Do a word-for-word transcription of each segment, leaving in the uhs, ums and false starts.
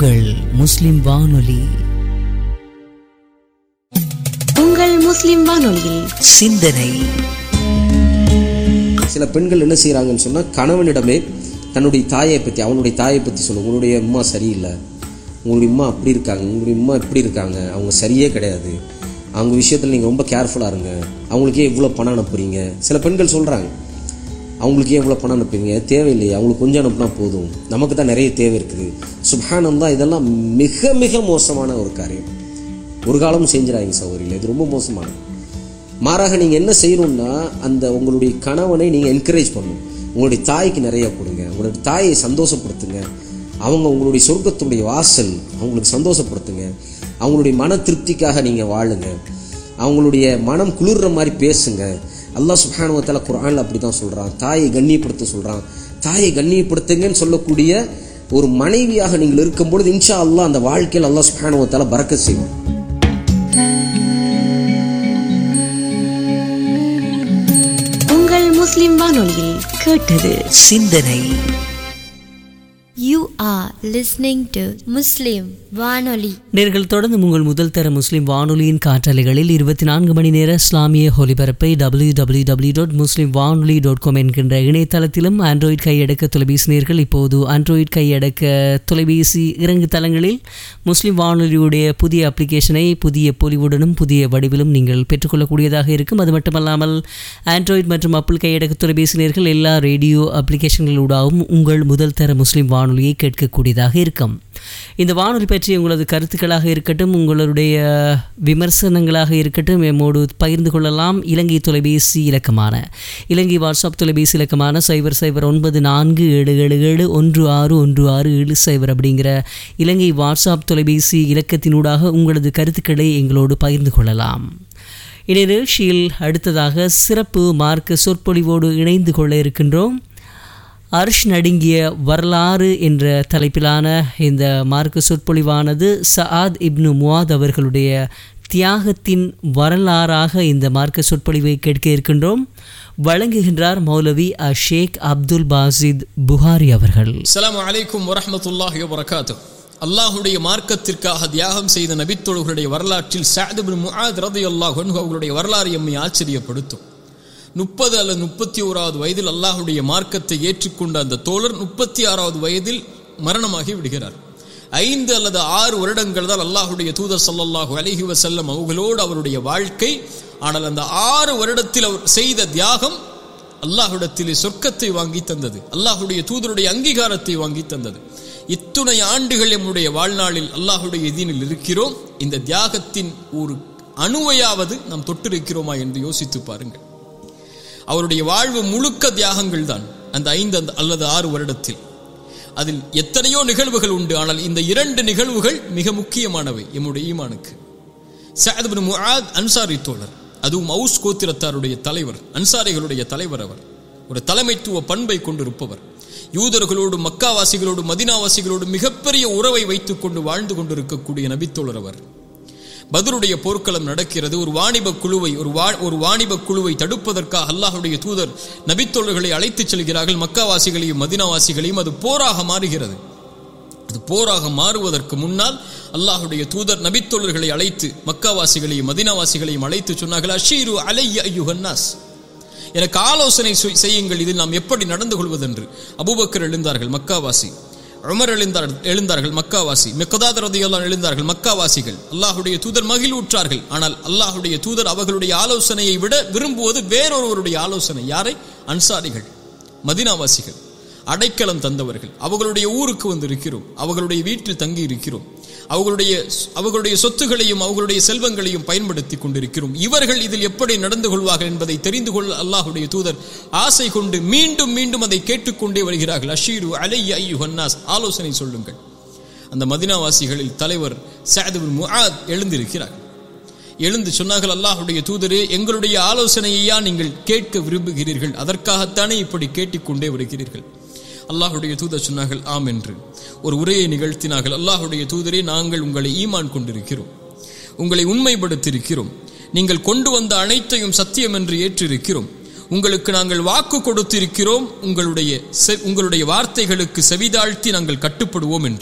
உங்கள் முஸ்லிம் வானொலி. உங்கள் முஸ்லிம் வானொலியில் சிந்தனை. சில பெண்கள் என்ன செய்கிறாங்கன்னு சொன்னால், கணவனிடமே தன்னுடைய தாயை பற்றி அவனுடைய தாயை பற்றி சொல்லும். உங்களுடைய அம்மா சரியில்லை, உங்களுடைய அம்மா அப்படி இருக்காங்க, உங்களுடைய அம்மா இப்படி இருக்காங்க, அவங்க சரியே கிடையாது, அவங்க விஷயத்தில் நீங்கள் ரொம்ப கேர்ஃபுல்லாக இருங்க, அவங்களுக்கே இவ்வளோ பணம் அனுப்புறீங்க. சில பெண்கள் சொல்கிறாங்க, அவங்களுக்கே எவ்வளோ பணம் அனுப்புறீங்க, தேவையில்லையே, அவங்களுக்கு கொஞ்சம் அனுப்புனா போதும், நமக்கு தான் நிறைய தேவை இருக்குது. சுப்ஹானல்லாஹ், இதெல்லாம் மிக மிக மோசமான ஒரு காரியம். ஒரு காலமும் செஞ்சிடாதீங்க சகோதரியில், இது ரொம்ப மோசமான. மாறாக நீங்கள் என்ன செய்யணும்னா, அந்த உங்களுடைய கணவனை நீங்கள் என்கரேஜ் பண்ணணும். உங்களுடைய தாய்க்கு நிறைய கொடுங்க, உங்களுடைய தாயை சந்தோஷப்படுத்துங்க. அவங்க உங்களுடைய சொர்க்கத்துடைய வாசல், அவங்களுக்கு சந்தோஷப்படுத்துங்க. அவங்களுடைய மன திருப்திக்காக நீங்கள் வாழுங்க. அவங்களுடைய மனம் குளிர்ற மாதிரி பேசுங்க. அல்லாஹ் சுப்ஹானஹு வ தஆலா குர்ஆனில் அப்படி தான் சொல்கிறான், தாயை கண்ணியப்படுத்த சொல்கிறான். தாயை கண்ணியப்படுத்துங்கன்னு சொல்லக்கூடிய ஒரு மனைவியாக நீங்கள் இருக்கும்பொழுது இன்ஷா அல்லாஹ் அந்த வாழ்க்கையில் அல்லாஹ் சுப்ஹானஹு வ தஆலா பரக்கத் செய்வான். உங்கள் முஸ்லிம் வானொலியில் கேட்டது சிந்தனை. You are listening to Muslim வானொலி. நேர்கள் தொடர்ந்து உங்கள் முதல் தர முஸ்லிம் வானொலியின் காற்றலைகளில் இருபத்தி நான்கு மணி நேர இஸ்லாமிய ஒலிபரப்பை டபிள்யூ டபிள்யூ டபிள்யூ டாட் முஸ்லிம் வானொலி டாட் காம் என்கின்ற இணையதளத்திலும் ஆண்ட்ராய்டு கையடக்க தொலைபேசி நேர்கள் இப்போது ஆண்ட்ராய்டு கையடக்க தொலைபேசி இறங்கு தளங்களில் முஸ்லிம் வானொலியுடைய புதிய அப்ளிகேஷனை புதிய பொலிவுடனும் புதிய வடிவிலும் நீங்கள் பெற்றுக்கொள்ளக்கூடியதாக இருக்கும். அது மட்டுமல்லாமல் ஆண்ட்ராய்டு மற்றும் ஆப்பிள் கையடக்க தொலைபேசி நேர்கள் எல்லா ரேடியோ அப்ளிகேஷன்களூடாகவும் உங்கள் முதல் தர முஸ்லிம் வானொலியை கேட்கக்கூடியதாக இருக்கும். இந்த வானொலி பற்றி உங்களது கருத்துக்களாக இருக்கட்டும், உங்களுடைய விமர்சனங்களாக இருக்கட்டும், எம்மோடு பகிர்ந்து கொள்ளலாம். இலங்கை தொலைபேசி இலக்கமான இலங்கை வாட்ஸ்அப் தொலைபேசி இலக்கமான சைபர் சைபர் ஒன்பது நான்கு ஏழு ஏழு ஏழு ஒன்று ஆறு ஒன்று ஆறு ஏழு சைபர் அப்படிங்கிற இலங்கை வாட்ஸ்அப் தொலைபேசி இலக்கத்தினூடாக உங்களது கருத்துக்களை எங்களோடு பகிர்ந்து கொள்ளலாம். இந்நிகழ்ச்சியில் அடுத்ததாக சிறப்பு மார்க்க சொற்பொழிவோடு இணைந்து கொள்ள இருக்கின்றோம். அர்ஷ் நடுங்கிய வரலாறு என்ற தலைப்பிலான இந்த மார்க்க சொற்பொழிவானது சஆத் இப்னு முஆத் அவர்களுடைய தியாகத்தின் வரலாறாக இந்த மார்க்க சொற்பொழிவை கேட்க இருக்கின்றோம். வழங்குகின்றார் மௌலவி ஷேக் அப்துல் பாசித் புகாரி அவர்கள். அஸ்ஸலாமு அலைக்கும் வரஹ்மத்துல்லாஹி வபரகாத்துஹு. அல்லாஹ்வுடைய மார்க்கத்திற்காக தியாகம் செய்த நபித்தோழர்களுடைய வரலாற்றில் சஅத் இப்னு முஆத் ரலியல்லாஹு அன்ஹு அவர்களுடைய வரலாறு எம்மை ஆச்சரியப்படுத்தும். முப்பது அல்லது முப்பத்தி ஓராவது வயதில் அல்லாஹுடைய மார்க்கத்தை ஏற்றுக்கொண்ட அந்த தோழர் முப்பத்தி ஆறாவது வயதில் மரணமாகி விடுகிறார். ஐந்து அல்லது ஆறு வருடங்கள் தான் அல்லாஹுடைய தூதர் ஸல்லல்லாஹு அலைஹி வஸல்லம் அவர்களோடு அவருடைய வாழ்க்கை. ஆனால் அந்த ஆறு வருடத்தில் அவர் செய்த தியாகம் அல்லாஹ்விடத்திலே சொர்க்கத்தை வாங்கி தந்தது, அல்லாஹுடைய தூதருடைய அங்கீகாரத்தை வாங்கி தந்தது. இத்துணை ஆண்டுகள் நம்முடைய வாழ்நாளில் அல்லாஹுடைய தீனில் இருக்கிறோம். இந்த தியாகத்தின் ஒரு அணுவையாவது நாம் தொட்டிருக்கிறோமா என்று யோசித்து பாருங்கள். அவருடைய வாழ்வு முழுக்க தியாகங்கள் தான் அந்த ஐந்து அல்லது ஆறு வருடத்தில். அதில் எத்தனையோ நிகழ்வுகள் உண்டு, ஆனால் இந்த இரண்டு நிகழ்வுகள் மிக முக்கியமானவை எம்முடைய ஈமானுக்கு. சஅத் இப்னு முஆத் அன்சாரி தோழர், அதுவும் அவுஸ் கோத்திரத்தாருடைய தலைவர், அன்சாரிகளுடைய தலைவர். அவர் ஒரு தலைமைத்துவ பண்பை கொண்டிருப்பவர். யூதர்களோடு மக்காவாசிகளோடு மதீனாவாசிகளோடு மிகப்பெரிய உறவை வைத்துக் கொண்டு வாழ்ந்து கொண்டிருக்கக்கூடிய நபித்தோழர் அவர். பத்ருடைய போர்க்களம் நடக்கிறது. ஒரு வாணிப குழுவை ஒரு வாணிப குழுவை தடுப்பதற்காக அல்லாஹுடைய தூதர் நபித்தோழர்களை அழைத்துச் செல்கிறார்கள். மக்காவாசிகளையும் மதீனாவாசிகளையும். அது போராக மாறுகிறது. அது போராக மாறுவதற்கு முன்னால் அல்லாஹுடைய தூதர் நபித்தோழர்களை அழைத்து மக்காவாசிகளையும் மதீனாவாசிகளையும் அழைத்து சொன்னார்கள், அஷீரு அலைய அய்யுஹன் நாஸ், எனக்கு ஆலோசனை செய்யுங்கள், இதில் நாம் எப்படி நடந்து கொள்வதென்று. அபூபக்கர் எழுந்தார்கள், மக்காவாசி. உமர் எழுந்தார் எழுந்தார்கள் மக்காவாசி. மிக்தாத் ரலியல்லாஹு அன்ஹு எழுந்தார்கள், மக்காவாசிகள். அல்லாஹுடைய தூதர் மகிழ்வுற்றார்கள். ஆனால் அல்லாஹுடைய தூதர் அவர்களுடைய ஆலோசனையை விட விரும்புவது வேறொருவருடைய ஆலோசனை. யாரை? அன்சாரிகள், மதீனாவாசிகள், அடைக்கலம் தந்தவர்கள். அவர்களுடைய ஊருக்கு வந்து இருக்கிறோம், அவர்களுடைய வீட்டில் தங்கி இருக்கிறோம், அவர்களுடைய அவர்களுடைய சொத்துகளையும் அவர்களுடைய செல்வங்களையும் பயன்படுத்தி கொண்டிருக்கிறோம். இவர்கள் இதில் எப்படி நடந்து கொள்வார்கள் என்பதை தெரிந்து கொள்ள அல்லாஹுடைய தூதர் ஆசை கொண்டு மீண்டும் மீண்டும் அதை கேட்டுக்கொண்டே வருகிறார்கள். அஷீரு அலைய அய்யுஹன் நாஸ், ஆலோசனை சொல்லுங்கள். அந்த மதீனாவாசிகளில் தலைவர் சஅத் இப்னு முஆத் எழுந்திருக்கிறார். எழுந்து சொன்னார்கள், அல்லாஹுடைய தூதரே, எங்களுடைய ஆலோசனையா நீங்கள் கேட்க விரும்புகிறீர்கள்? அதற்காகத்தானே இப்படி கேட்டுக்கொண்டே வருகிறீர்கள்? அல்லாஹுடைய தூதர் சொன்னார்கள், ஆம் என்று ஒரு உரையை நிகழ்த்தினார்கள். அல்லாஹுடைய தூதரே, நாங்கள் உங்களை ஈமான் கொண்டிருக்கிறோம், உங்களை உண்மைப்படுத்தியிருக்கிறோம், நீங்கள் கொண்டு வந்த அனைத்தையும் சத்தியம் என்று ஏற்றிருக்கிறோம், உங்களுக்கு நாங்கள் வாக்கு கொடுத்திருக்கிறோம், உங்களுடைய உங்களுடைய வார்த்தைகளுக்கு செவிதாழ்த்தி நாங்கள் கட்டுப்படுவோம் என்று.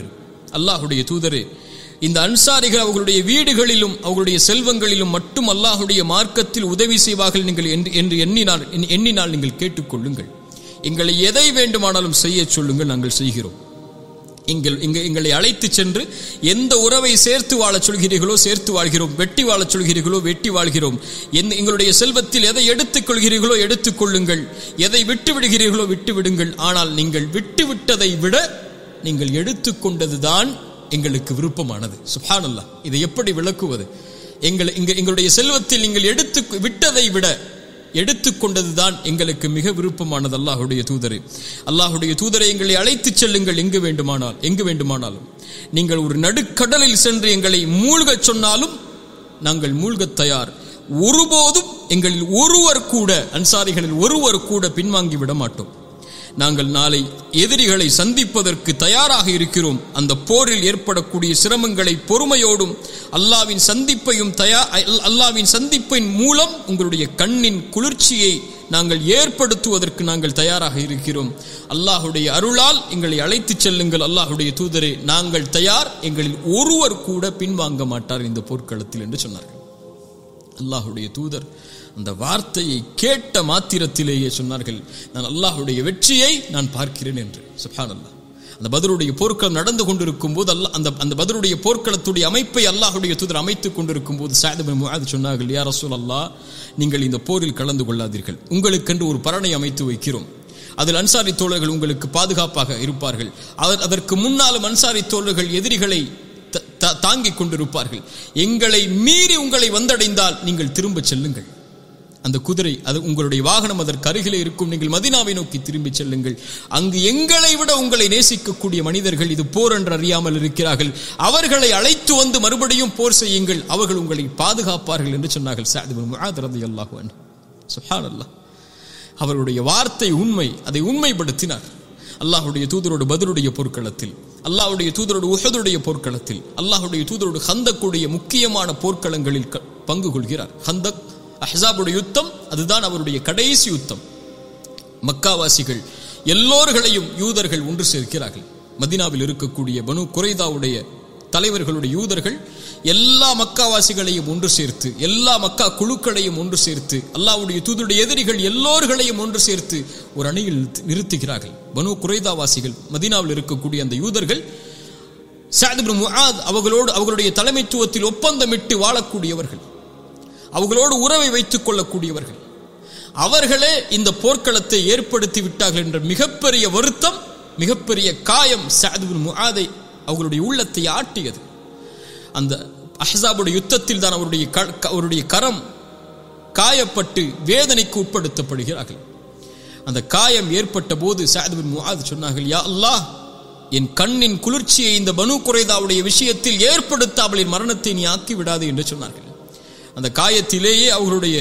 அல்லாஹுடைய தூதரே, இந்த அன்சாரிகள் அவர்களுடைய வீடுகளிலும் அவர்களுடைய செல்வங்களிலும் மட்டும் அல்லாஹுடைய மார்க்கத்தில் உதவி செய்வார்கள் நீங்கள் என்று எண்ணினால் எண்ணினால் நீங்கள் கேட்டுக்கொள்ளுங்கள். எங்களை எதை வேண்டுமானாலும் செய்ய சொல்லுங்கள், நாங்கள் செய்கிறோம். எங்கள் எங்களை அழைத்து சென்று எந்த உறவை சேர்த்து வாழச் சொல்கிறீர்களோ சேர்த்து வாழ்கிறோம், வெட்டி வாழச் சொல்கிறீர்களோ வெட்டி வாழ்கிறோம். எங்களுடைய செல்வத்தில் எதை எடுத்துக் கொள்கிறீர்களோ எடுத்துக்கொள்ளுங்கள், எதை விட்டு விடுகிறீர்களோ விட்டு விடுங்கள். ஆனால் நீங்கள் விட்டு விட்டதை விட நீங்கள் எடுத்துக்கொண்டதுதான் எங்களுக்கு விருப்பமானது. சுப்ஹானல்லாஹ், இதை எப்படி விளக்குவது? எங்களை எங்களுடைய செல்வத்தில் நீங்கள் எடுத்து விட்டதை விட எடுத்துக்கொண்டதுதான் எங்களுக்கு மிக விருப்பமானது. அல்லாஹுடைய தூதரே, அல்லாஹுடைய தூதரை எங்களை அழைத்து செல்லுங்கள் எங்கு வேண்டுமானால் எங்கு வேண்டுமானாலும். நீங்கள் ஒரு நடுக்கடலில் சென்று எங்களை மூழ்கச் சொன்னாலும் நாங்கள் மூழ்கத் தயார். ஒருபோதும் எங்களில் ஒருவர் கூட, அன்சாரிகளில் ஒருவர் கூட பின்வாங்கி விட மாட்டோம். நாங்கள் நாளை எதிரிகளை சந்திப்பதற்கு தயாராக இருக்கிறோம். அந்த போரில் ஏற்படக்கூடிய சிரமங்களை பொறுமையோடும் அல்லாவின் சந்திப்பையும் தயார் அல்லாவின் சந்திப்பின் மூலம் உங்களுடைய கண்ணின் குளிர்ச்சியை நாங்கள் ஏற்படுத்துவதற்கு நாங்கள் தயாராக இருக்கிறோம். அல்லாஹுடைய அருளால் எங்களை அழைத்து செல்லுங்கள் அல்லாஹுடைய தூதரே, நாங்கள் தயார், எங்களில் ஒருவர் கூட பின்வாங்க மாட்டார் இந்த போர்க்களத்தில் என்று சொன்னார்கள். அல்லாஹுடைய தூதர் அந்த வார்த்தையை கேட்ட மாத்திரத்திலேயே சொன்னார்கள், நான் அல்லாஹுடைய வெற்றியை நான் பார்க்கிறேன் என்று. சுப்ஹானல்லாஹ். அந்த பத்ருடைய போர்க்களம் நடந்து கொண்டிருக்கும் போது அல்லாஹ் அந்த அந்த பத்ருடைய போர்க்களத்துடைய அமைப்பை அல்லாஹுடைய தூதர் அமைத்துக் கொண்டிருக்கும் போது சஅத் பின் முஆத் சொன்னார்கள், யா ரசூலல்லாஹ், நீங்கள் இந்த போரில் கலந்து கொள்ளாதீர்கள், உங்களுக்கென்று ஒரு பரணை அமைத்து வைக்கிறோம், அதில் அன்சாரி தோழர்கள் உங்களுக்கு பாதுகாப்பாக இருப்பார்கள். அதற்கு முன்னாலும் அன்சாரி தோழர்கள் எதிரிகளை தாங்கிக் கொண்டிருப்பார்கள். எங்களை மீறி உங்களை வந்தடைந்தால் நீங்கள் திரும்ப செல்லுங்கள், அந்த குதிரை அது உங்களுடைய வாகனம் அதற்கு அருகிலே இருக்கும், நீங்கள் மதீனாவை நோக்கி திரும்பி செல்லுங்கள். அங்கு எங்களை விட உங்களை நேசிக்கக்கூடிய மனிதர்கள் இது போர் என்று அறியாமல் இருக்கிறார்கள், அவர்களை அழைத்து வந்து மறுபடியும் போர் செய்யுங்கள், அவர்கள் உங்களை பாதுகாப்பார்கள் என்று சொன்னார்கள் சஅத் பின் முஆத் ரலியல்லாஹு அன்ஹு. சுப்ஹானல்லாஹ், அவருடைய வார்த்தை உண்மை, அதை உண்மைப்படுத்தினார். அல்லாஹுடைய தூதரோடு பத்ருடைய போர்க்களத்தில், அல்லாஹுடைய தூதரோடு உஹதுடைய போர்க்களத்தில், அல்லாஹுடைய தூதரோடு ஹந்தக்குடைய முக்கியமான போர்க்களங்களில் பங்கு கொள்கிறார். ஹந்தக், அஹ்ஸாபுடைய யுத்தம், அதுதான் அவருடைய கடைசி யுத்தம். மக்காவாசிகள் எல்லோர்களையும் யூதர்கள் ஒன்று சேர்க்கிறார்கள். மதீனாவில் இருக்கக்கூடிய பனு குரைதாவுடைய தலைவர்களுடைய யூதர்கள் எல்லா மக்காவாசிகளையும் ஒன்று சேர்த்து, எல்லா மக்கா குழுக்களையும் ஒன்று சேர்த்து, அல்லாஹ்வுடைய தூதருடைய எதிரிகள் எல்லோர்களையும் ஒன்று சேர்த்து ஒரு அணியில் நிறுத்துகிறார்கள். பனு குரைதாவாசிகள், மதீனாவில் இருக்கக்கூடிய அந்த யூதர்கள், சஅத் பின் முஆத் அவர்களோடு அவர்களுடைய தலைமைத்துவத்தில் ஒப்பந்தமிட்டு வாழக்கூடியவர்கள், அவர்களோடு உறவை வைத்துக் கொள்ளக்கூடியவர்கள், அவர்களே இந்த போர்க்களத்தை ஏற்படுத்தி விட்டார்கள் என்ற மிகப்பெரிய வருத்தம், மிகப்பெரிய காயம் சஅத் பின் முஆதை அவர்களுடைய உள்ளத்தை ஆட்டியது. அந்த அஹ்ஸாபுடைய யுத்தத்தில் தான் அவருடைய அவருடைய கரம் காயப்பட்டு வேதனைக்கு உட்படுத்தப்படுகிறார்கள். அந்த காயம் ஏற்பட்ட போது சஅத் பின் முஆத் சொன்னார்கள், யா அல்லாஹ், என் கண்ணின் குளிர்ச்சியை இந்த பனு குரைதாவுடைய விஷயத்தில் ஏற்படுத்தாமல் என் மரணத்தை நீ ஆக்கி விடாது என்று சொன்னார்கள். அந்த காயத்திலேயே அவர்களுடைய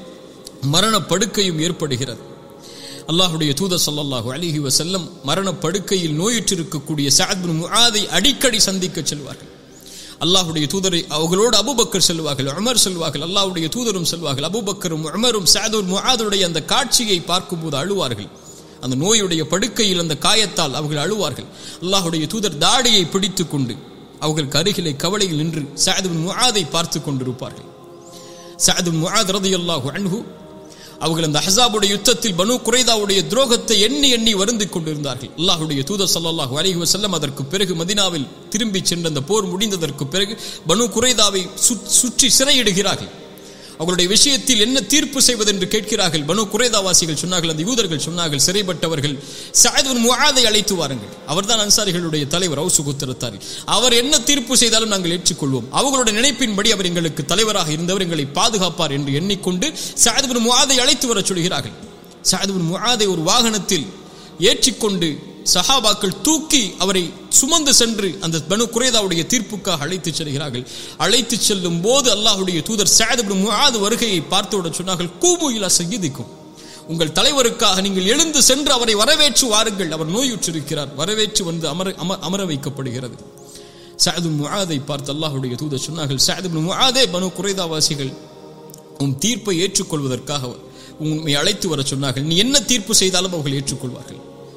மரண படுக்கையும் ஏற்படுகிறது. அல்லாஹுடைய தூதர் ஸல்லல்லாஹு அலைஹி வஸல்லம் மரண படுக்கையில் நோயுற்றிருக்கக்கூடிய சஅத் பின் முஆதை அடிக்கடி சந்திக்க செல்வார்கள். அல்லாஹுடைய தூதரை அவர்களோடு அபூபக்கர் செல்வார்கள், உமர் செல்வார்கள், அல்லாஹுடைய தூதரும் செல்வார்கள். அபூபக்கரும் உமரும் சஅத் பின் முஆதுடைய அந்த காட்சியை பார்க்கும்போது அழுவார்கள். அந்த நோயுடைய படுக்கையில் அந்த காயத்தால் அவர்கள் அழுவார்கள். அல்லாஹுடைய தூதர் தாடியை பிடித்துக் கொண்டு அவர்களுக்கு அருகிலே கவலையில் நின்று சஅத் பின் முஆதை பார்த்து கொண்டிருப்பார்கள். சஅத் பின் முஆத் ரலியல்லாஹு அன்ஹு அவர்கள் அந்த அஹ்ஸாபுடைய யுத்தத்தில் பனு குரைதாவுடைய துரோகத்தை எண்ணி எண்ணி வருந்திக் கொண்டிருந்தார்கள். அல்லாஹுடைய தூதர் ஸல்லல்லாஹு அலைஹி வஸல்லம் அதற்கு பிறகு மதீனாவில் திரும்பி சென்ற அந்த போர் முடிந்ததற்கு பிறகு பனு குரைதாவை சுற்றி சிறையிடுகிறார்கள். அவர்களுடைய விஷயத்தில் என்ன தீர்ப்பு செய்வது என்று கேட்கிறார்கள். பனு குரைதாவாசிகள் சொன்னார்கள், அந்த யூதர்கள் சொன்னார்கள், சிறைப்பட்டவர்கள் சஅத் பின் முஆதை அழைத்து வாருங்கள், அவர்தான் அன்சாரிகளுடைய தலைவர், அவுஸ் கோத்திரத்தார், அவர் என்ன தீர்ப்பு செய்தாலும் நாங்கள் ஏற்றுக்கொள்வோம், அவர்களுடைய நினைப்பின்படி அவர் எங்களுக்கு தலைவராக இருந்தவர், எங்களை பாதுகாப்பார் என்று எண்ணிக்கொண்டு சஅத் பின் முஆதை அழைத்து வர சொல்கிறார்கள். சஅத் பின் முஆதை ஒரு வாகனத்தில் ஏற்றிக்கொண்டு சஹாபாக்கள் தூக்கி அவரை சுமந்து சென்று அந்த பனு குரைதாவுடைய தீர்ப்புக்காக அழைத்து செல்கிறார்கள். அழைத்து செல்லும் போது அல்லாஹுடைய தூதர் சஅத் பின் முஆத் வருகையை பார்த்தவுடன் சொன்னார்கள், கூபு இலா சய்யிதிக்கும், உங்கள் தலைவருக்காக நீங்கள் எழுந்து சென்று அவரை வரவேற்று வாருங்கள், அவர் நோயுற்றிருக்கிறார். வரவேற்று வந்து அமர அமர வைக்கப்படுகிறது. சஅத் பின் முஆதை பார்த்து அல்லாஹுடைய தூதர் சொன்னார்கள், சஅத் பின் முஆதே, பனு குரைதாவாசிகள் உன் தீர்ப்பை ஏற்றுக்கொள்வதற்காக உண்மை அழைத்து வர சொன்னார்கள், நீ என்ன தீர்ப்பு செய்தாலும் அவர்கள் ஏற்றுக்கொள்வார்கள்.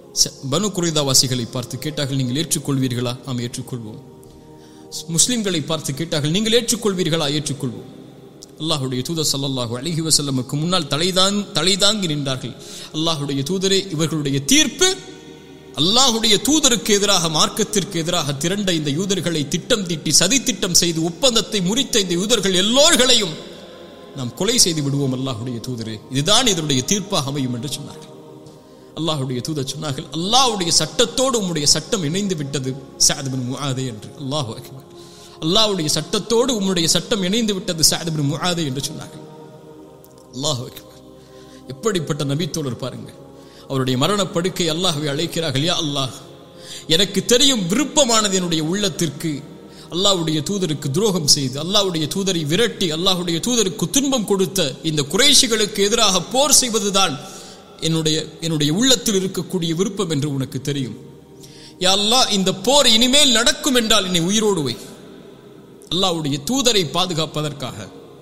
பனு குறைதா வாசிகளை பார்த்து கேட்டார்கள், நீங்கள் ஏற்றுக்கொள்வீர்களா? ஆம், ஏற்றுக்கொள்வோம். முஸ்லிம்களை பார்த்து கேட்டார்கள், நீங்கள் ஏற்றுக்கொள்வீர்களா? ஏற்றுக்கொள்வோம். அல்லாஹுடைய தூதர் ஸல்லல்லாஹு அலைஹி வஸல்லமுக்கு முன்னால் தலைதான் தலைதாங்கி நின்றார்கள். அல்லாஹுடைய தூதரே, இவர்களுடைய தீர்ப்பு அல்லாஹுடைய தூதருக்கு எதிராக, மார்க்கத்திற்கு எதிராக திரண்ட இந்த யூதர்களை திட்டம் தீட்டி சதி திட்டம் செய்து ஒப்பந்தத்தை முறித்த இந்த யூதர்கள் எல்லோர்களையும் நாம் கொலை செய்து விடுவோம் அல்லாஹுடைய தூதரே, இதுதான் இதனுடைய தீர்ப்பாக அமையும் என்று சொன்னார்கள். அல்லாஹுடைய தூதர் சொன்னார்கள், அல்லாஹ்வுடைய சட்டத்தோடு உம்முடைய சட்டம் இணைந்து விட்டது சஅத் பின் முஆத் என்று. அல்லாஹு அக்பர். அல்லாஹ்வுடைய சட்டத்தோடு உம்முடைய சட்டம் இணைந்து விட்டது சஅத் பின் முஆத் என்று சொன்னார்கள். அல்லாஹு அக்பர். எப்படிப்பட்ட நபித்தோழர் பாருங்கள். அவருடைய மரணப்படுக்கை அல்லாஹ்வை அழைக்கிறார்கள், யா அல்லாஹ், எனக்கு தெரியும் விருப்பமானது என்னுடைய உள்ளத்திற்கு அல்லாஹ்வுடைய தூதருக்கு துரோகம் செய்து அல்லாஹ்வுடைய தூதரை விரட்டி அல்லாஹ்வுடைய தூதருக்கு துன்பம் கொடுத்த இந்த குறைஷிகளுக்கு எதிராக போர் செய்வதுதான் என்னுடைய என்னுடைய உள்ளத்தில் இருக்கக்கூடிய விருப்பம் என்று உனக்கு தெரியும். யா அல்லாஹ், இந்த போர் இனிமேல் நடக்கும் என்றால் என்னை உயிரோடு வை. அல்லாஹ்வுடைய தூதரை பாதுகாப்பதற்காக.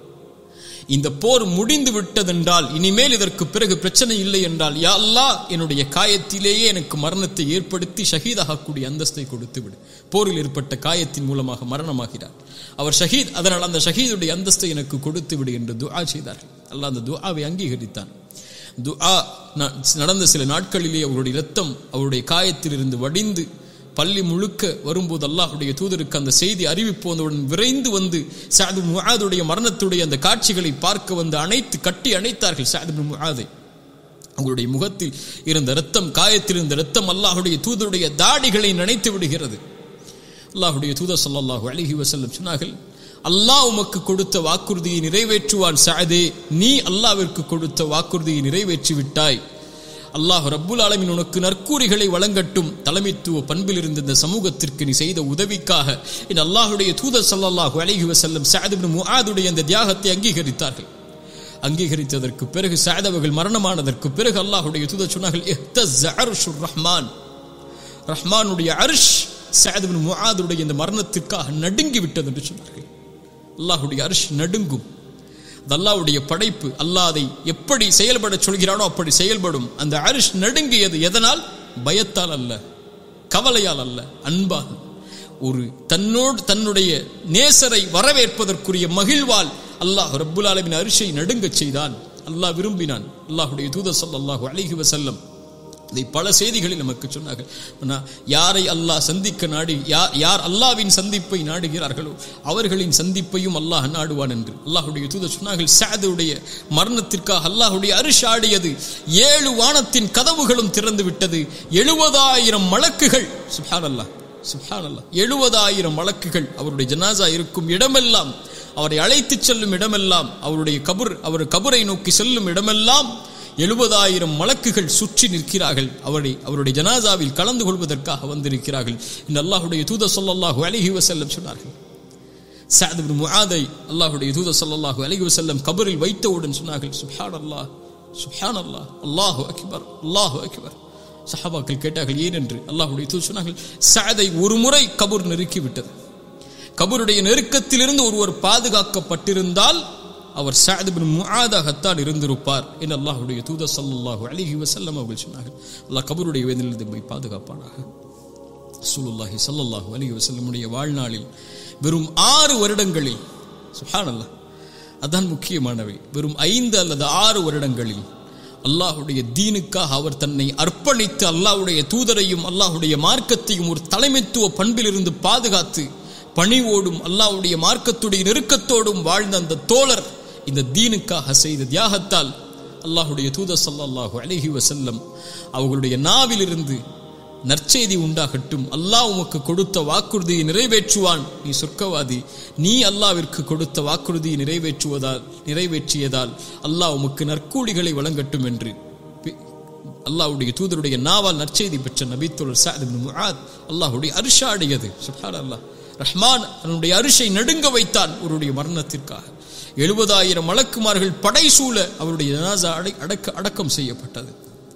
இந்த போர் முடிந்து விட்டதென்றால், இனிமேல் இதற்கு பிறகு பிரச்சனை இல்லை என்றால், யா அல்லாஹ், என்னுடைய காயத்திலேயே எனக்கு மரணத்தை ஏற்படுத்தி ஷஹீதாகக்கூடிய அந்தஸ்தை கொடுத்து விடு. போரில் ஏற்பட்ட காயத்தின் மூலமாக மரணமாகிறார் அவர் ஷஹீத், அதனால் அந்த ஷஹீதுடைய அந்தஸ்தை எனக்கு கொடுத்து விடு என்று துஆ செய்தார்கள். அல்லாஹ் அந்த துஆவை அங்கீகரித்தான். துஆ நடந்த சில நாட்களிலே அவருடைய இரத்தம் அவருடைய காயத்தில் இருந்து வடிந்து பள்ளி முழுக்க வரும்போது அல்லாஹ்வுடைய தூதருக்கு அந்த செய்தி அறிவிப்பு வந்தவுடன் விரைந்து வந்து சஅத் பின் முஆதுடைய மரணத்துடைய அந்த காட்சிகளை பார்க்க வந்து அணைத்து கட்டி அணைத்தார்கள் சஅத் பின் முஆதை. அவருடைய முகத்தில் இருந்த இரத்தம், காயத்தில் இருந்த இரத்தம் அல்லாஹ்வுடைய தூதருடைய தாடிகளை நனைத்து விடுகிறது. அல்லாஹ்வுடைய தூதர் ஸல்லல்லாஹு அலைஹி வஸல்லம் சொன்னார்கள், அல்லாஹ் உமக்கு கொடுத்த வாக்குறுதியை நிறைவேற்றுவான் சஅதே, நீ அல்லாஹ்விற்கு கொடுத்த வாக்குறுதியை நிறைவேற்றி விட்டாய். அல்லாஹ் ரப்புல் ஆலமீன் உனக்கு நற்கூறிகளை வழங்கட்டும். தலைமைத்துவ பண்பில் இருந்த இந்த சமூகத்திற்கு நீ செய்த உதவிக்காக இந்த அல்லாஹ்வுடைய தூதர் ஸல்லல்லாஹு அலைஹி வஸல்லம் சஅத் பின் முஆதுடைய அந்த தியாகத்தை அங்கீகரித்தார்கள். அங்கீகரித்ததற்கு பிறகு சஅத் அவர்கள் மரணமானதற்கு பிறகு அல்லாஹ்வுடைய தூதர் சொன்னார்கள், இஹ்தஸ்ஸ அர்ஷுர் ரஹ்மான், ரஹ்மானுடைய அர்ஷ் சஅத் பின் முஆதுடைய இந்த மரணத்திற்காக நடுங்கி விட்டது என்று சொன்னார்கள். அல்லாஹ்வுடைய அர்ஷ் நடுங்கும். அல்லாஹ்வுடைய படைப்பு, அல்லாஹ் அதை எப்படி செயல்பட சொல்கிறானோ அப்படி செயல்படும். அந்த அர்ஷ் நடுங்கியது எதனால்? பயத்தால் அல்ல, கவலையால் அல்ல, அன்பால். ஒரு தன்னோடு தன்னுடைய நேசரை வரவேற்பதற்குரிய மகிழ்வால் அல்லாஹ் ரப்புல் ஆலமீன் அர்ஷை நடுங்கச் செய்தான். அல்லாஹ் விரும்பினான். அல்லாஹ்வுடைய தூதர் ஸல்லல்லாஹு அலைஹி வஸல்லம் இதை பல செய்திகளில் நமக்கு சொன்னார்கள். யாரை அல்லாஹ் சந்திக்க நாடி யார் அல்லாஹ்வின் சந்திப்பை நாடுகிறார்களோ அவர்களின் சந்திப்பையும் அல்லாஹ் நாடுவான் என்று அல்லாஹ்வுடைய தூதர் சொன்னார்கள். சஅதுடைய மரணத்திற்காக அல்லாஹ்வுடைய அர்ஷ் ஆடியது, ஏழு வானத்தின் கதவுகளும் திறந்து விட்டது. எழுபதாயிரம் மலக்குகள், சுப்ஹானல்லாஹ் சுப்ஹானல்லாஹ், எழுபதாயிரம் மலக்குகள் அவருடைய ஜனாசா இருக்கும் இடமெல்லாம், அவரை அழைத்து செல்லும் இடமெல்லாம், அவருடைய கபர் அவர் கபரை நோக்கி செல்லும் இடமெல்லாம் எழுபதாயிரம் மலக்குகள் சுற்றி நிற்கிறார்கள். அவரை அவருடைய ஜனாசாவில் கலந்து கொள்வதற்காக வந்திருக்கிறார்கள். இந்த அல்லாஹ்வுடைய தூதர் ஸல்லல்லாஹு அலைஹி வஸல்லம் சொன்னார்கள். சஅத் பின் முஆதை அல்லாஹ்வுடைய தூதர் ஸல்லல்லாஹு அலைஹி வஸல்லம் கபரில் வைத்தவுடன் சொன்னார்கள், சுப்ஹானல்லாஹ் சுப்ஹானல்லாஹ், அல்லாஹு அக்பர் அல்லாஹு அக்பர். சஹாபாக்கள் கேட்டார்கள் ஏன் என்று. அல்லாஹ்வுடைய தூதர் சொன்னார்கள், சஅதை ஒரு முறை கபர் நெருக்கி விட்டது. கபருடைய நெருக்கத்திலிருந்து ஒருவர் பாதுகாக்கப்பட்டிருந்தால் அவர் சஅத் பின் முஆதாகத்தான் இருந்திருப்பார் என்று அல்லாஹ்வுடைய தூதர் ஸல்லல்லாஹு அலைஹி வஸல்லம் அவர்கள் சொன்னார்கள். அல்லாஹ் கபருடைய வேதனையிலிருந்து நம்மை பாதுகாப்பானாக. ரசூலுல்லாஹி ஸல்லல்லாஹு அலைஹி வஸல்லமுடைய வாழ்நாளில் வெறும் ஆறு வருடங்களில், சுப்ஹானல்லாஹ், அதான் முக்கியமானவை, வெறும் ஐந்து அல்லது ஆறு வருடங்களில் அல்லாஹ்வுடைய தீனுக்காக அவர் தன்னை அர்ப்பணித்து அல்லாஹ்வுடைய தூதரையும் அல்லாஹ்வுடைய மார்க்கத்தையும் ஒரு தலைமைத்துவ பண்பிலிருந்து பாதுகாத்து பணிவோடும் அல்லாஹ்வுடைய மார்க்கத்துடைய நெருக்கத்தோடும் வாழ்ந்த அந்த தோழர் இந்த தீனுக்காக செய்த தியாகத்தால் அல்லாஹ்வுடைய தூதர் ஸல்லல்லாஹு அலைஹி வஸல்லம் அவர்களுடைய நாவிலிருந்து நற்செய்தி உண்டாகட்டும், அல்லாஹ் உமக்கு கொடுத்த வாக்குறுதியை நிறைவேற்றுவான், நீ சொர்க்கவாதி, நீ அல்லாஹ்விற்கு கொடுத்த வாக்குறுதியை நிறைவேற்றுவதால் நிறைவேற்றியதால் அல்லாஹ் உமக்கு நற்கூலிகளை வழங்கட்டும் என்று அல்லாஹ்வுடைய தூதருடைய நாவால் நற்செய்தி பெற்ற நபித்தோழர் சஅத் பின் முஆத் அல்லாஹ்வுடைய அர்ஷ் ஆடியது. சுப்ஹானல்லாஹ், ரஹ்மான் தன்னுடைய அரிசை நடுங்க வைத்தான் அவருடைய மரணத்திற்காக. எழுபதாயிரம் மலக்குமார்கள் படைசூழ அவருடைய ஜனாசா அடக்க அடக்கம் செய்யப்பட்டது.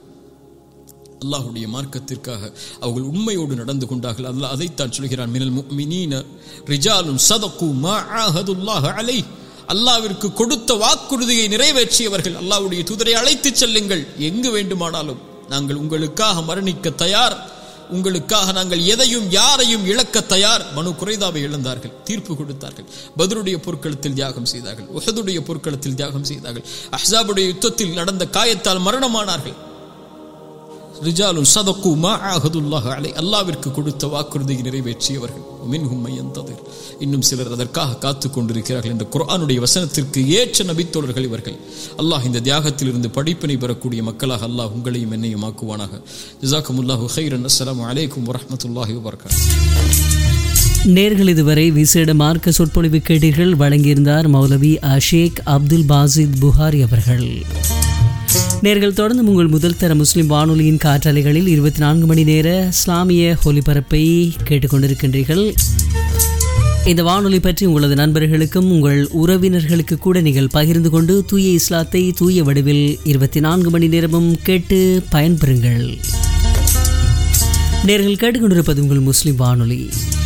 அல்லாஹ்வுடைய மார்க்கத்திற்காக அவர்கள் உண்மையோடு நடந்து கொண்டார்கள். அல்லாஹ் அதைத்தான் சொல்கிறான், மினல் முஃமினீன ரிஜாலுன் ஸதகு மா ஆஹதுல்லாஹ் அலைஹி, அல்லாஹ்விற்கு கொடுத்த வாக்குறுதியை நிறைவேற்றியவர்கள். அல்லாஹ்வுடைய தூதரை அழைத்து செல்லுங்கள், எங்கு வேண்டுமானாலும் நாங்கள் உங்களுக்காக மரணிக்க தயார், உங்களுக்காக நாங்கள் எதையும் யாரையும் இழக்க தயார். பனு குறைதாவை இழந்தார்கள், தீர்ப்பு கொடுத்தார்கள். பத்ருடைய போர்க்களத்தில் தியாகம் செய்தார்கள், உஹதுடைய போர்க்களத்தில் தியாகம் செய்தார்கள், அஹ்ஸாபுடைய யுத்தத்தில் நடந்த காயத்தால் மரணமானார்கள். ரிஜாலுன் ஸதகு மா ஆஹதுல்லாஹ் அலை, அல்லாஹ்விற்கு கொடுத்த வாக்குறுதியை நிறைவேற்றியவர்கள். மின்ஹும் மையந்ததிர், இன்னும் சிலர் அதற்காக காத்துக் கொண்டிருக்கிறார்கள் என்ற குர்ஆனுடைய வசனத்திற்கு ஏற்ற நபித்தோழர்கள் இவர்கள். அல்லாஹ் இந்த தியாகத்தில் இருந்து படிப்பினை பெறக்கூடிய மக்களாக அல்லாஹ் உங்களையும் என்னையும் ஆக்குவானாக. ஜஸாக்குமுல்லாஹு கைரன். அஸ்ஸலாமு அலைக்கும் வரஹ்மத்துல்லாஹி வபரகாத்துஹு. நேர்கள் இதுவரை விசேட மார்க்க சொற்பொழிவு கேட்டீர்கள். வழங்கியிருந்தார் மௌலவி அஷேக் அப்துல் பாசித் புகாரி அவர்கள். நேர்கள் தொடர்ந்து உங்கள் முதல் தர முஸ்லிம் வானொலியின் காற்றலைகளில் இருபத்தி நான்கு மணி நேர இஸ்லாமிய ஒலிபரப்பை கேட்டுக்கொண்டிருக்கின்றீர்கள். இந்த வானொலி பற்றி உங்களது நண்பர்களுக்கும் உங்கள் உறவினர்களுக்கு கூட நீங்கள் பகிர்ந்து கொண்டு தூய இஸ்லாத்தை தூய வடிவில் இருபத்தி நான்கு மணி நேரமும் கேட்டு பயன்பெறுங்கள். நேர்கள் கேட்டுக்கொண்டிருப்பது உங்கள் முஸ்லிம் வானொலி.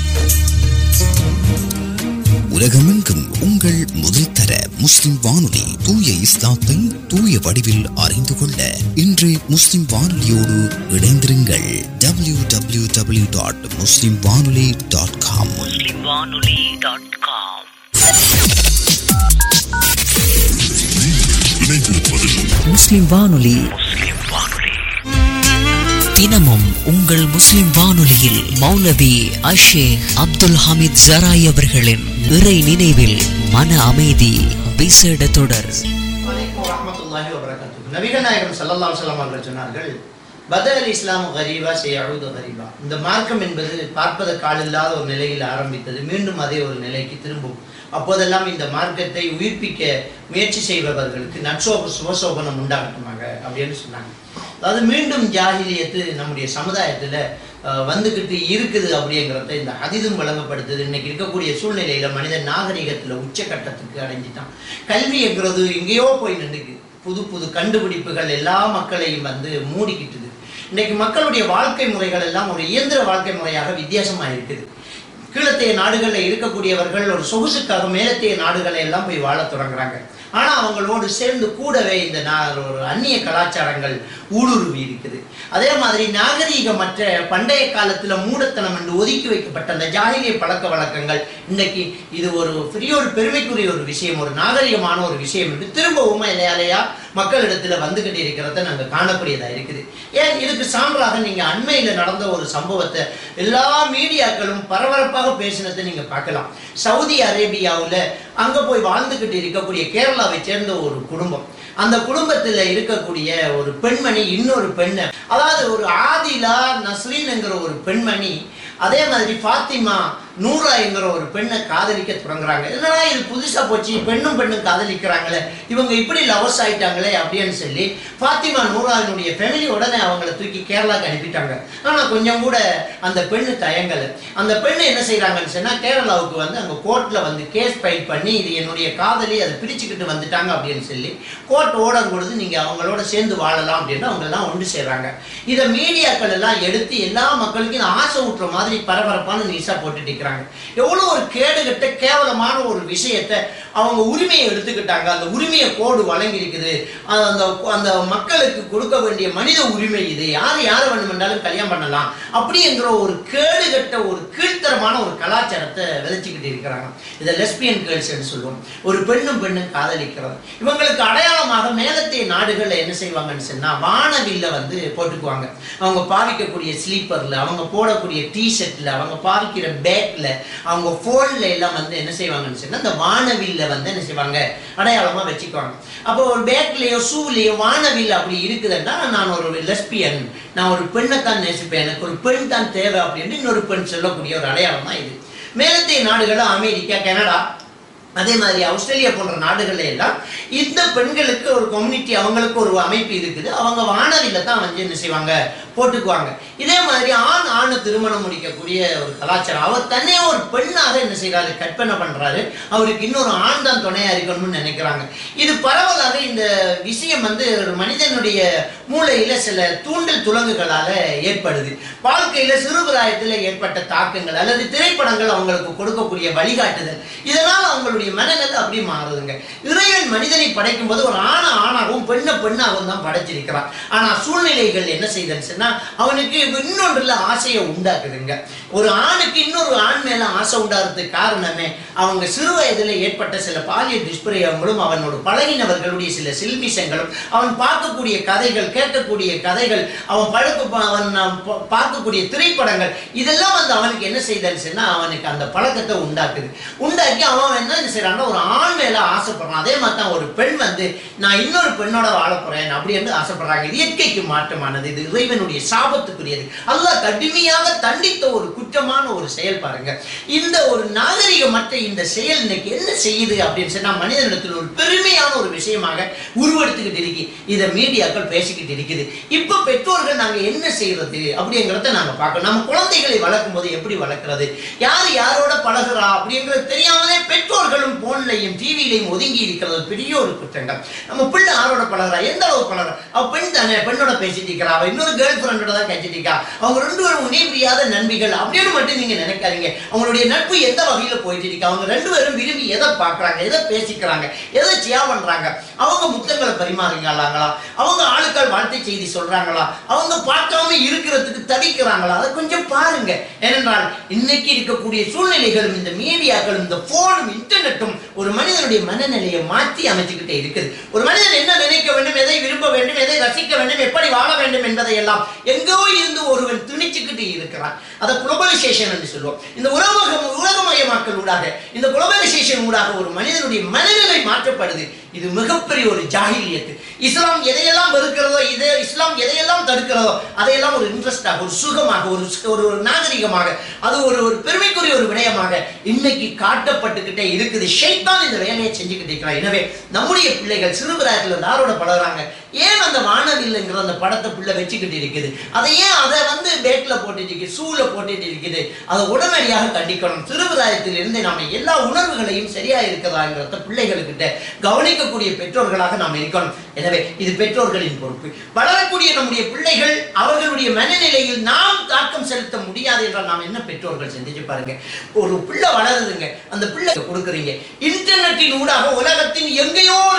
உலகமெங்கும் உங்கள் முதல் தர முஸ்லிம் வானொலி தூய இஸ்லாத்தை தூய வடிவில் அறிந்து கொள்ள இன்று முஸ்லிம் வானொலியோடு இணைந்திருங்கள். டபிள்யூ டபிள்யூ டபிள்யூ டாட் முஸ்லிம் வானொலி டாட் காம். முஸ்லிம் வானொலி டாட் காம். முஸ்லிம் வானொலி தினமும் உங்கள் முஸ்லிம் வானொலியில் மௌலவி அஷேக் அப்துல் ஹமீத் ஜராய் அவர்களின் இறை நினைவில் மன அமைதி விசேட தொடர். நபிகள் நாயகம் ஸல்லல்லாஹு அலைஹி வஸல்லம் அவர்கள் சொன்னார்கள், பதல் இஸ்லாம் கரீபா செய்யஊது கரீபா. இந்த மார்க்கம் என்பது பார்ப்பதற்கு ஆளில்லாத ஒரு நிலையில் ஆரம்பித்தது, மீண்டும் அதே ஒரு நிலைக்கு திரும்பும். அப்போதெல்லாம் இந்த மார்க்கத்தை உயிர்ப்பிக்க முயற்சி செய்பவர்களுக்கு நற்சோப சுபசோபனம் உண்டாகட்டுமாக அப்படின்னு சொன்னாங்க. அதாவது மீண்டும் ஜாஹிலியத்து நம்முடைய சமுதாயத்தில் வந்துக்கிட்டு இருக்குது அப்படிங்கிறத இந்த ஹதீஸும் வழங்கப்படுத்துது. இன்னைக்கு இருக்கக்கூடிய சூழ்நிலையில் மனிதன் நாகரிகத்தில் உச்சக்கட்டத்துக்கு அடைஞ்சிட்டான். கல்விங்கிறது எங்கேயோ போய் நின்றுக்கு. புது புது கண்டுபிடிப்புகள் எல்லா மக்களையும் வந்து மூடிக்கிட்டுது. இன்னைக்கு மக்களுடைய வாழ்க்கை முறைகள் எல்லாம் ஒரு இயந்திர வாழ்க்கை முறையாக வித்தியாசமாக இருக்குது. கீழத்தைய நாடுகளில் இருக்கக்கூடியவர்கள் ஒரு சொகுசுக்காக மேலத்தைய நாடுகளை எல்லாம் போய் வாழ தொடங்குறாங்க. ஆனால் அவங்களோடு சேர்ந்து கூடவே இந்த ஒரு அந்நிய கலாச்சாரங்கள் ஊடுருவி இருக்குது. அதே மாதிரி நாகரீகமற்ற பண்டைய காலத்தில் மூடத்தனம் என்று ஒதுக்கி வைக்கப்பட்ட அந்த ஜாகிலிய பழக்க வழக்கங்கள் இன்னைக்கு இது ஒரு பெரிய ஒரு பெருமைக்குரிய ஒரு விஷயம், ஒரு நாகரிகமான ஒரு விஷயம் என்று திரும்பவும் இலையாலையா மக்களிடத்தில் வந்துகிட்டு இருக்கிறத நாங்கள் காணக்கூடியதாக இருக்குது. ஏன் இதுக்கு சான்றாக நீங்கள் அண்மையில் நடந்த ஒரு சம்பவத்தை எல்லா மீடியாக்களும் பரபரப்பாக பேசினதை நீங்கள் பார்க்கலாம். சவுதி அரேபியாவில் அங்கே போய் வாழ்ந்துக்கிட்டு இருக்கக்கூடிய கேரளாவை சேர்ந்த ஒரு குடும்பம், அந்த குடும்பத்தில் இருக்கக்கூடிய ஒரு பெண்மணி இன்னொரு பெண்ணை, அதாவது ஒரு ஆதிலா நஸ்ரீன் என்கிற ஒரு பெண்மணி, அதே மாதிரி ஃபாத்திமா நூரா என்கிற ஒரு பெண்ணை காதலிக்க தொடங்குறாங்க. என்னன்னா இது புதுசா போச்சு, பெண்ணும் பெண்ணும் காதலிக்கிறாங்களே, இவங்க இப்படி லவர்ஸ் ஆயிட்டாங்களே அப்படின்னு சொல்லி ஃபாத்திமா நூராவினுடைய ஃபேமிலி உடனே அவங்கள தூக்கி கேரளாவுக்கு அனுப்பிட்டாங்க. ஆனா கொஞ்சம் கூட அந்த பெண்ணு தயங்கலை. அந்த பெண்ணு என்ன செய்யறாங்கன்னு சொன்னா கேரளாவுக்கு வந்து அங்க கோர்ட்ல வந்து கேஸ் ஃபைல் பண்ணி இது என்னுடைய காதலி அதை பிரிச்சுக்கிட்டு வந்துட்டாங்க அப்படின்னு சொல்லி கோர்ட் ஓர்டர் கொடுத்து நீங்க அவங்களோட சேர்ந்து வாழலாம் அப்படின்னு அவங்க எல்லாம் ஒன்று செய்யறாங்க. இதை மீடியாக்கள் எல்லாம் எடுத்து எல்லா மக்களுக்கும் இந்த ஆசை ஊட்டுற மாதிரி பரபரப்பான நியூஸா போட்டுட்டு எவ்வளவு ஒரு கேடுகட்ட கேவலமான ஒரு விஷயத்தை அவங்க உரிமையை எடுத்துக்கிட்டாங்க. அந்த உரிமையை கோடு வழங்கி இருக்குது. அந்த அந்த மக்களுக்கு கொடுக்க வேண்டிய மனித உரிமை இது, யாரு யாரை வேண்டுமென்றாலும் கல்யாணம் பண்ணலாம் அப்படிங்கிற ஒரு கேடுகட்ட ஒரு கீழ்த்தரமான ஒரு கலாச்சாரத்தை விதைச்சுக்கிட்டு இருக்கிறாங்க. இதை லெஸ்பியன் கேர்ள்ஸ் என்று சொல்லுவோம். ஒரு பெண்ணும் பெண்ணும் காதலிக்கிறது. இவங்களுக்கு அடையாளமாக மேலத்தைய நாடுகளில் என்ன செய்வாங்கன்னு சொன்னா வானவில்ல வந்து போட்டுக்குவாங்க. அவங்க பாவிக்கக்கூடிய ஸ்லீப்பர்ல, அவங்க போடக்கூடிய டிஷர்ட்ல, அவங்க பாவிக்கிற பேக்ல, அவங்க போன்ல எல்லாம் வந்து என்ன செய்வாங்கன்னு சொன்னா இந்த வானவில்ல வந்து என்ன செய்வாங்க அடையாளமா வச்சுக்குவாங்க. அப்போ ஒரு பேக்லயோ ஷூலயோ வானவில் அப்படி இருக்குதுன்னா நான் ஒரு லெஸ்பியன், நான் ஒரு பெண்ணை தான் நேசிப்பேன், எனக்கு ஒரு பெண் தான் தேவை அப்படின்னு இன்னொரு பெண் சொல்லக்கூடிய ஒரு அடையாளம் தான் இது. மேலத்தைய நாடுகள் அமெரிக்கா, கனடா, அதே மாதிரி ஆஸ்திரேலியா போன்ற நாடுகள்ல எல்லாம் இந்த பெண்களுக்கு ஒரு கம்யூனிட்டி, அவங்களுக்கு ஒரு அமைப்பு இருக்குது. அவங்க வானவில்ல தான் வந்து என்ன செய்வாங்க போட்டுக்குவாங்க. இதே மாதிரி ஆண் ஆண் திருமணம் முடிக்கக்கூடிய ஒரு கலாச்சாரம். அவர் தன்னே ஒரு பெண்ணாக என்ன செய்யறாரு, கற்பனை பண்றாரு. அவருக்கு இன்னொரு ஆண் தான் துணையா இருக்கணும்னு நினைக்கிறாங்க. இது பரவலாக இந்த விஷயம் வந்து ஒரு மனிதனுடைய மூளையில சில தூண்டல் துலங்குகளால ஏற்படுது. வாழ்க்கையில சிறுபிராயத்தில் ஏற்பட்ட தாக்கங்கள் அல்லது திரைப்படங்கள் அவங்களுக்கு கொடுக்கக்கூடிய வழிகாட்டுதல், இதனால் அவங்களுடைய மனிதனுடைய மனநிலை அப்படி மாறுதுங்க. இறைவன் மனிதனை படைக்கும் போது ஒரு ஆணை ஆணாகவும் பெண்ணை பெண்ணாகவும் தான் படைச்சிருக்கிறான். ஆனா சூழ்நிலைகள் என்ன செய்தன்னு சொன்னா அவனுக்கு இன்னொன்றுல ஆசையை உண்டாக்குதுங்க. ஒரு ஆணுக்கு இன்னொரு ஆண் மேல ஆசை உண்டாகிறதுக்கு காரணமே அவங்க சிறு வயதுல ஏற்பட்ட சில பாலியல் துஷ்பிரயோகங்களும் அவனோட பழகினவர்களுடைய சில சில்மிஷங்களும் அவன் பார்க்கக்கூடிய கதைகள், கேட்கக்கூடிய கதைகள், அவன் பழக்க அவன் பார்க்கக்கூடிய திரைப்படங்கள், இதெல்லாம் வந்து அவனுக்கு என்ன செய்தன்னு சொன்னா அவனுக்கு அந்த பழக்கத்தை உண்டாக்குது. உண்டாக்கி அவன் என்ன செய்யறான்னா ஒரு ஆண் மேல ஆசைப்படுறான். அதே மாதிரி தான் ஒரு பெண் வந்து நான் இன்னொரு பெண்ணோட வாழ போறேன் அப்படி என்று ஆசைப்படுறாங்க. இயற்கைக்கு மாற்றமானது, இது இறைவனுடைய சாபத்துக்குரியது. அல்லாஹ் கடுமையாக தண்டித்த ஒரு குற்றமான ஒரு செயல் பாருங்க. இந்த ஒரு நாகரிகமற்ற இந்த செயல் இன்னைக்கு என்ன செய்யுது அப்படின்னு சொன்னா மனிதனிடத்தில் ஒரு பெருமையான ஒரு விஷயமாக உருவெடுத்துக்கிட்டு இருக்கு. இதை மீடியாக்கள் பேசிக்கிட்டு இருக்குது. இப்ப பெற்றோர்கள் நாங்க என்ன செய்யறது அப்படிங்கிறத நாங்க பார்க்கணும். நம்ம குழந்தைகளை வளர்க்கும் போது எப்படி வளர்க்கிறது, யார் யாரோட பழகுறா அப்படிங்கிறது தெரியாமலே பெற்றோர்களும் போன்லையும் டிவிலையும் ஒதுங்கி இருக்கிறது பெரிய ஒரு குற்றங்கள். நம்ம பிள்ளை யாரோட பழகுறா, எந்த அளவு பழகுறா, அவ பெண் தானே, பெண்ணோட பேசிட்டு இருக்கிறா, அவ இன்னொரு கேர்ள் ஃப்ரெண்டோட தான் பேசிட்டு இருக்கா, அவங்க ரெண்டு பேரும் இணைபிரியாத நண்பிகள் அப்படின்னு மட்டும் நீங்க நினைக்காதீங்க. அவங்களுடைய நட்பு எந்த வகையில போயிட்டு இருக்கு, அவங்க ரெண்டு பேரும் விரும்பி எதை பார்க்கறாங்க, எதை பேசிக்கிறாங்க, எதை சியா பண்றாங்க, அவங்க முத்தங்களை பரிமாறுகிறாங்களா, அவங்க ஆளுக்கள் வாழ்த்தை செய்தி சொல்றாங்களா, அவங்க பார்க்காம இருக்கிறதுக்கு தவிக்கிறாங்களா, அதை கொஞ்சம் பாருங்க. ஏனென்றால் இன்னைக்கு இருக்கக்கூடிய சூழ்நிலைகளும் இந்த மீடியாக்களும் இந்த போனும் இன்டர்நெட்டும் ஒரு மனிதனுடைய மனநிலையை மாற்றி அமைச்சுக்கிட்டே இருக்குது. ஒரு மனிதன் என்ன நினைக்க வேண்டும், எதை விரும்ப வேண்டும், எதை ரசிக்க வேண்டும், எப்படி வாழ வேண்டும் என்பதை எல்லாம் எங்கோ இருந்து ஒருவன் திணிச்சுக்கிட்டு இருக்கிறான். அதை குளோபலைசேஷன் என்று சொல்லுவோம். இந்த உலகம் உலகமயமாக்கல் ஊடாக, இந்த குளோபலைசேஷன் ஊடாக ஒரு மனிதனுடைய மனநிலை மாற்றப்படுது. இது மிகப்பெரிய ஒரு ஜாஹிலியத்து. இஸ்லாம் எதையெல்லாம் வெறுக்கிறதோ, இதை இஸ்லாம் எதையெல்லாம் தடுக்கிறதோ அதையெல்லாம் ஒரு இன்ட்ரெஸ்டாக, ஒரு சுகமாக, ஒரு ஒரு நாகரிகமாக, அது ஒரு ஒரு பெருமைக்குரிய ஒரு விடயமாக இன்னைக்கு காட்டப்பட்டுக்கிட்டே இருக்குது. ஷைத்தான் இந்த வேலையை செஞ்சுக்கிட்டு இருக்கிறார். எனவே நம்முடைய பிள்ளைகள் சிறுபிராயத்தில் யாரோட பழகுறாங்க, ஏன் அந்த வானவில்லைங்கிற அந்த படத்தை பிள்ளை வச்சுக்கிட்டு இருக்குது, அதை ஏன் அதை வந்து பேக்ல போட்டுட்டு இருக்குது, சூல போட்டுட்டு இருக்குது, அதை உடனடியாக கண்டிக்கணும். சிறுபிராயத்தில் இருந்து நாம எல்லா உணர்வுகளையும் சரியா இருக்கிறதாங்கிறத பிள்ளைகளுக்கிட்ட கவனிக்கக்கூடிய பெற்றோர்களாக நாம் இருக்கணும். எனவே இது பெற்றோர்களின் பொறுப்பு. வளரக்கூடிய நம்முடைய பிள்ளைகள் அவர்களுடைய மனநிலையில் நாம் தாக்கம் செலுத்த முடியாது என்றால் நாம் என்ன பெற்றோர்கள் சிந்திச்சு பாருங்க. ஒரு பிள்ளை வளருதுங்க, அந்த பிள்ளை கொடுக்குறீங்க இன்டர்நெட்டின் ஊடாக உலகத்தின் எங்கேயோ